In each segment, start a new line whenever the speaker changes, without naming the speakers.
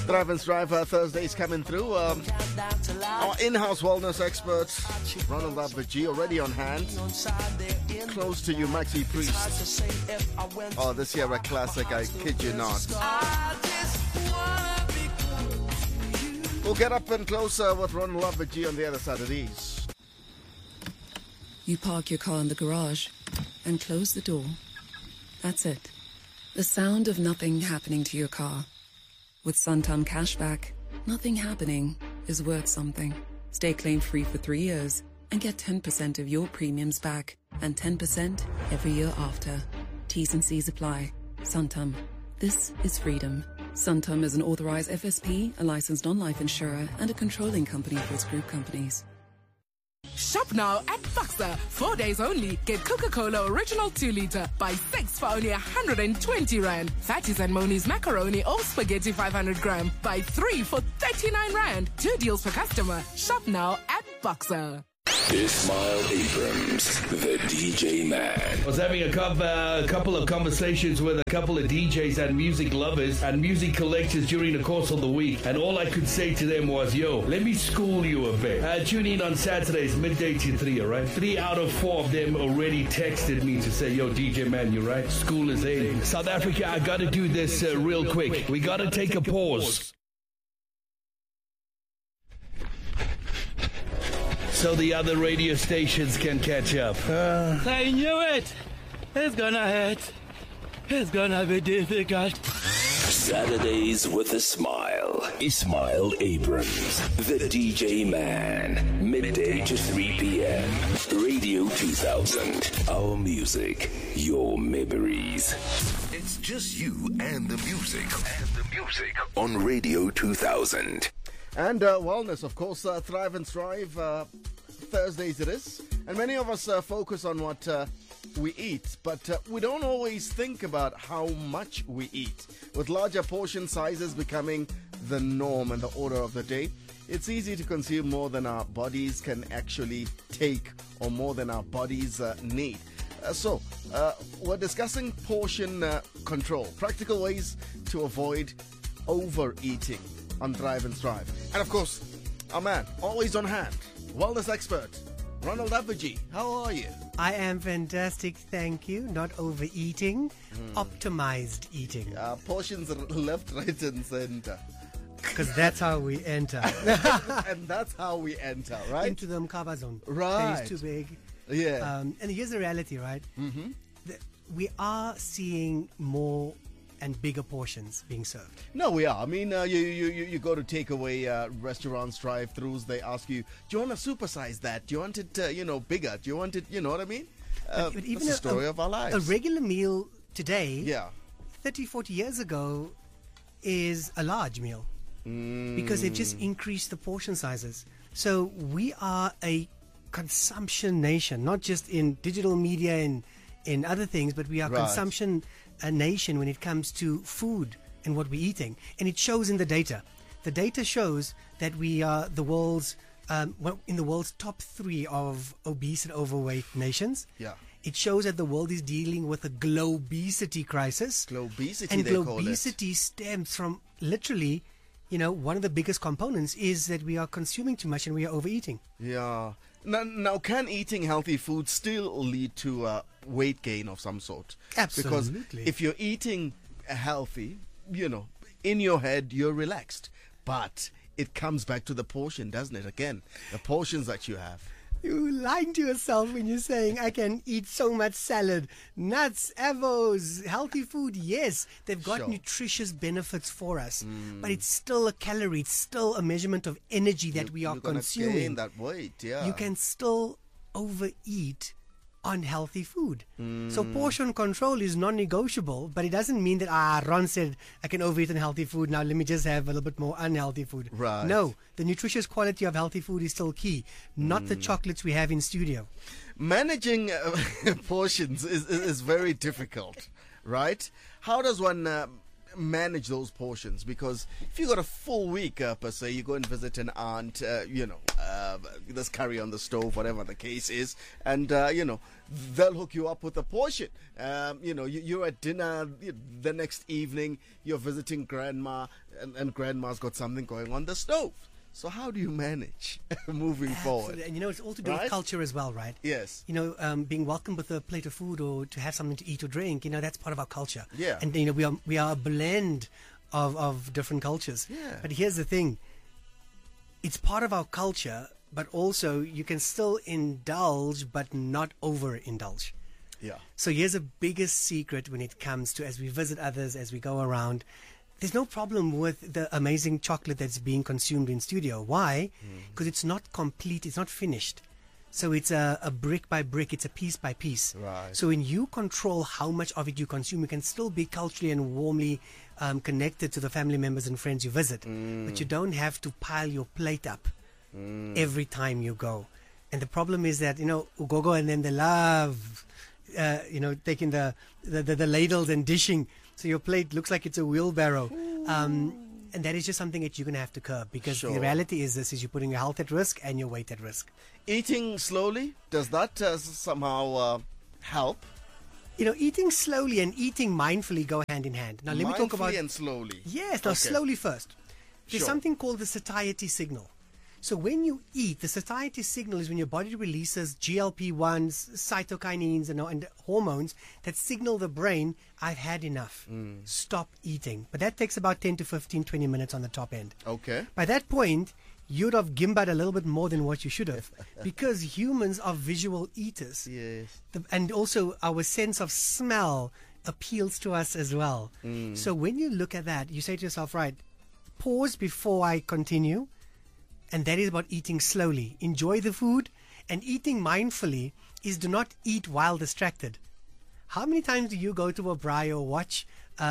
Drive and Strive Thursdays coming through. Our in-house wellness expert, Ronald Abbaji, already on hand. Close to you, Maxi Priest. Oh, this year a classic, I kid you not. We'll get up and closer with Ronald Abbaji on the other side of these.
You park your car in the garage and close the door. That's it. The sound of nothing happening to your car. With Santam Cashback, nothing happening is worth something. Stay claim-free for 3 years and get 10% of your premiums back and 10% every year after. T's and C's apply. Santam. This is freedom. Santam is an authorized FSP, a licensed non-life insurer, and a controlling company for its group companies.
Shop now at Boxer. 4 days only. Get Coca-Cola Original 2 liter. Buy 6 for only 120 Rand. Fatties and Moni's macaroni or spaghetti 500 gram. Buy 3 for 39 Rand. 2 deals per customer. Shop now at Boxer.
Ismail Abrams, the DJ Man.
I was having a couple of conversations with a couple of DJs and music lovers and music collectors during the course of the week, and all I could say to them was, yo, let me school you a bit. Tune in on Saturdays, midday to 3, alright? 3 out of 4 of them already texted me to say, yo, DJ Man, you're right. School is in. South Africa, I gotta do this real quick. We gotta take a pause. So the other radio stations can catch up.
I knew it. It's gonna hurt. It's gonna be difficult.
Saturdays with a smile. Ismail Abrams, the DJ Man. Midday to 3 p.m. Radio 2000. Our music, your memories. It's just you and the music. On Radio 2000.
And wellness, of course, Thrive and Strive. Thursdays it is. And many of us focus on what we eat, but we don't always think about how much we eat. With larger portion sizes becoming the norm and the order of the day, it's easy to consume more than our bodies can actually take or more than our bodies need. So, we're discussing portion control, practical ways to avoid overeating on Drive and Strive. And of course, our man, always on hand, wellness expert, Ronald Abbaji. How are you?
I am fantastic, thank you. Not overeating, optimized eating.
Portions left, right and center.
Because that's how we enter.
And that's how we enter, right?
Into the Mkaba zone.
Right.
That is too big.
Yeah.
And here's the reality, right? Mm-hmm. We are seeing more and bigger portions being served.
No, we are. I mean, you go to takeaway restaurants, drive-thrus. They ask you, do you want to supersize that? Do you want it, bigger? Do you want it, you know what I mean?
But even
that's the story of our lives.
A regular meal today, 30, 40 years ago, is a large meal because they've just increased the portion sizes. So we are a consumption nation, not just in digital media and in other things, but we are consumption a nation when it comes to food and what we're eating. And it shows in the data. The data shows that we are the world's in the world's top 3 of obese and overweight nations. Yeah. It shows that the world is dealing with a globesity crisis.
Globesity,
and
they call it.
And globesity stems from literally, one of the biggest components is that we are consuming too much and we are overeating.
Yeah. Now, can eating healthy food still lead to weight gain of some sort?
Absolutely.
Because if you're eating healthy, in your head, you're relaxed. But it comes back to the portion, doesn't it? Again, the portions that you have.
You're lying to yourself when you're saying, I can eat so much salad, nuts, avos, healthy food. Yes, they've got nutritious benefits for us, but it's still a calorie. It's still a measurement of energy that we are consuming.
Gain that weight, yeah.
You can still overeat unhealthy food. So portion control is non-negotiable, but it doesn't mean that Ron said I can overeat unhealthy food, now let me just have a little bit more unhealthy food.
Right.
No, the nutritious quality of healthy food is still key, not the chocolates we have in studio.
Managing portions is very difficult, right? How does one manage those portions? Because if you got a full week, per se, you go and visit an aunt, there's curry on the stove, whatever the case is, and, they'll hook you up with a portion. You're at dinner the next evening, you're visiting grandma, and grandma's got something going on the stove. So how do you manage moving forward?
And it's all to do with culture as well, right?
Yes.
Being welcomed with a plate of food or to have something to eat or drink, that's part of our culture.
Yeah.
And we are a blend of different cultures.
Yeah.
But here's the thing. It's part of our culture, but also you can still indulge but not overindulge.
Yeah.
So here's the biggest secret when it comes to, as we visit others, as we go around, there's no problem with the amazing chocolate that's being consumed in studio. Why? Because it's not complete, it's not finished. So it's a brick by brick, it's a piece by piece.
Right.
So when you control how much of it you consume, you can still be culturally and warmly connected to the family members and friends you visit. But you don't have to pile your plate up every time you go. And the problem is that, Ugogo and them, they love, taking the ladles and dishing. So your plate looks like it's a wheelbarrow. And that is just something that you're going to have to curb, because the reality is you're putting your health at risk and your weight at risk.
Eating slowly, does that somehow help?
Eating slowly and eating mindfully go hand in hand. Now, let me talk about...
Mindfully and slowly.
Yes, now slowly first. There's something called the satiety signal. So when you eat, the satiety signal is when your body releases GLP-1s, cytokinins, and hormones that signal the brain, I've had enough. Stop eating. But that takes about 10 to 15, 20 minutes on the top end.
Okay.
By that point, you'd have gimbad a little bit more than what you should have, because humans are visual eaters.
Yes.
And also our sense of smell appeals to us as well. So when you look at that, you say to yourself, right, pause before I continue. And that is about eating slowly. Enjoy the food. And eating mindfully is do not eat while distracted. How many times do you go to a braai or watch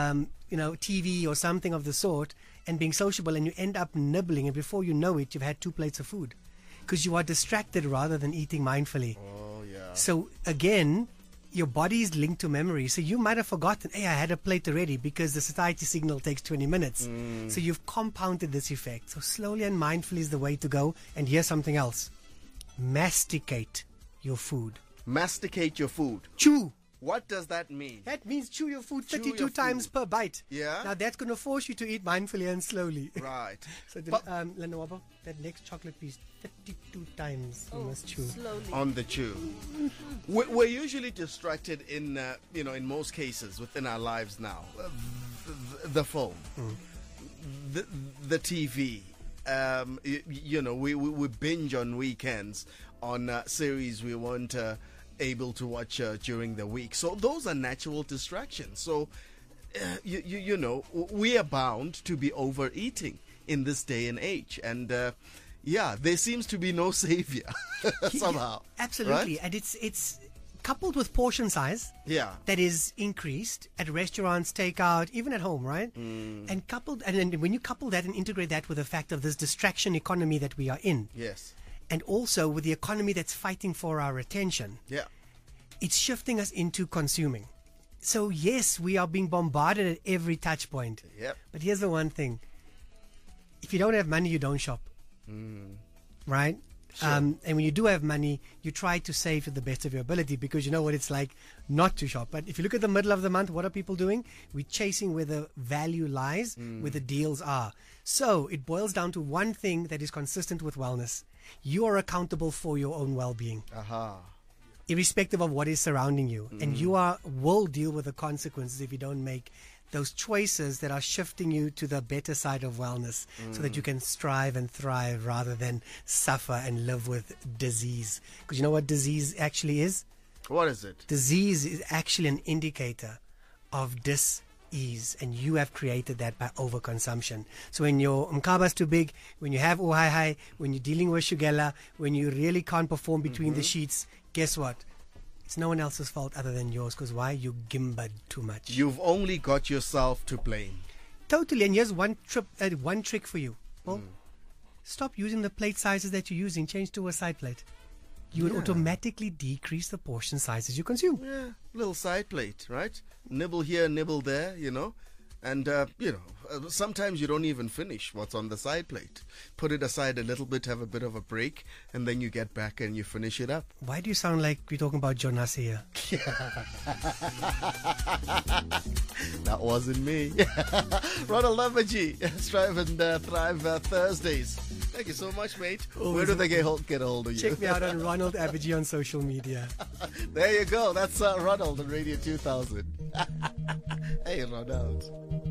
TV or something of the sort and being sociable, and you end up nibbling, and before you know it, you've had 2 plates of food because you are distracted rather than eating mindfully.
Oh, yeah.
So again, your body is linked to memory. So you might have forgotten, hey, I had a plate already, because the satiety signal takes 20 minutes. So you've compounded this effect. So slowly and mindfully is the way to go. And here's something else. Masticate your food.
Masticate your food.
Chew.
What does that mean?
That means chew your food 32
your
times
food.
per bite.
Yeah.
Now that's going to force you to eat mindfully and slowly.
Right.
So Lenawabo, that next chocolate piece, 32 times you must chew.
Slowly.
On the chew. We're usually distracted in most cases within our lives now. The phone, the TV. We binge on weekends on series we weren't able to watch during the week. So those are natural distractions. So, we are bound to be overeating in this day and age. And, there seems to be no savior somehow.
Yeah, absolutely.
Right?
And it's coupled with portion size.
Yeah.
That is increased at restaurants, takeout, even at home, right? And when you couple that and integrate that with the fact of this distraction economy that we are in.
Yes.
And also with the economy that's fighting for our attention.
Yeah.
It's shifting us into consuming. So yes, we are being bombarded at every touch point.
Yep.
But here's the one thing. If you don't have money, you don't shop. Right?
Sure.
And when you do have money, you try to save to the best of your ability, because you know what it's like not to shop. But if you look at the middle of the month, what are people doing? We're chasing where the value lies, where the deals are. So it boils down to one thing that is consistent with wellness. You are accountable for your own well-being. Irrespective of what is surrounding you. And you will deal with the consequences if you don't make those choices that are shifting you to the better side of wellness, so that you can strive and thrive rather than suffer and live with disease. Because you know what disease actually is?
What is it?
Disease is actually an indicator of dis-ease, and you have created that by overconsumption. So when your mkaba is too big, when you have uhai, when you're dealing with shugella, when you really can't perform between the sheets, guess what? It's no one else's fault other than yours. Because why? You gimbad too much.
You've only got yourself to blame.
Totally. And here's one trick for you. Well, stop using the plate sizes that you're using. Change to a side plate. You would automatically decrease the portion sizes you consume.
Yeah, little side plate, right? Nibble here, nibble there, And, sometimes you don't even finish what's on the side plate. Put it aside a little bit, have a bit of a break, and then you get back and you finish it up.
Why do you sound like we're talking about Jonas here?
That wasn't me. Ronald Abaji, Strive and Thrive Thursdays. Thank you so much, mate. Where do they get hold of you?
Check me out on Ronald Abaji on social media.
There you go. That's Ronald on Radio 2000. Hey, Ronald.